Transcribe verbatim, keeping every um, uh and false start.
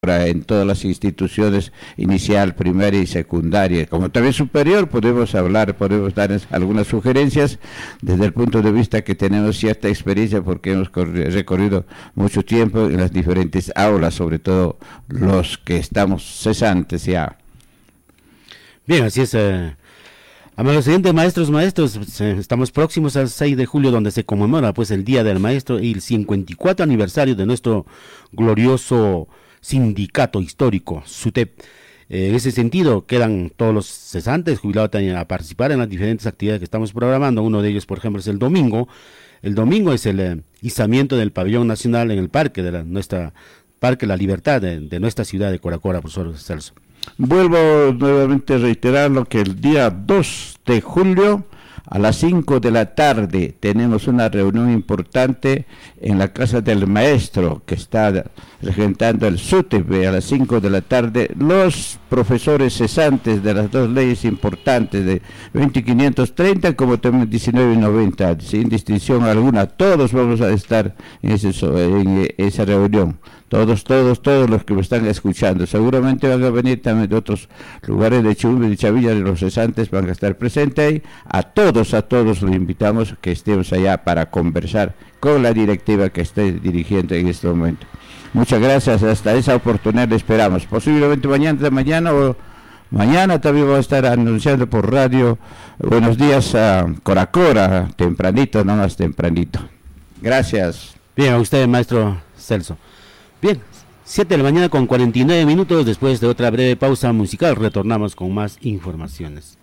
en todas las instituciones inicial, primaria y secundaria, como también superior. Podemos hablar, podemos dar algunas sugerencias desde el punto de vista que tenemos cierta experiencia porque hemos recorrido mucho tiempo en las diferentes aulas, sobre todo los que estamos cesantes ya. Bien, así es. Eh, amables oyentes, maestros, maestros, eh, estamos próximos al seis de julio, donde se conmemora pues el Día del Maestro y el cincuenta y cuatro aniversario de nuestro glorioso sindicato histórico, SUTEP. Eh, en ese sentido, quedan todos los cesantes, jubilados también a participar en las diferentes actividades que estamos programando. Uno de ellos, por ejemplo, es el domingo. El domingo es el eh, izamiento del pabellón nacional en el parque de la, nuestra Parque La Libertad de, de nuestra ciudad de Coracora, profesor Celso. Vuelvo nuevamente a reiterar lo que el día dos de julio a las cinco de la tarde tenemos una reunión importante en la Casa del Maestro que está regentando el SUTEP. A las cinco de la tarde los profesores cesantes de las dos leyes importantes de veinte quinientos treinta como también diecinueve noventa, sin distinción alguna, todos vamos a estar en, ese, en esa reunión. Todos, todos, todos los que me están escuchando. Seguramente van a venir también de otros lugares de Chumbe, de Chavilla, de los cesantes, van a estar presentes ahí. A todos, a todos los invitamos que estemos allá para conversar con la directiva que esté dirigiendo en este momento. Muchas gracias, hasta esa oportunidad le esperamos. Posiblemente mañana, mañana o mañana también voy a estar anunciando por radio. Buenos días a Coracora, tempranito, no más tempranito. Gracias. Bien, a usted, maestro Celso. Bien, siete de la mañana con cuarenta y nueve minutos, después de otra breve pausa musical, retornamos con más informaciones.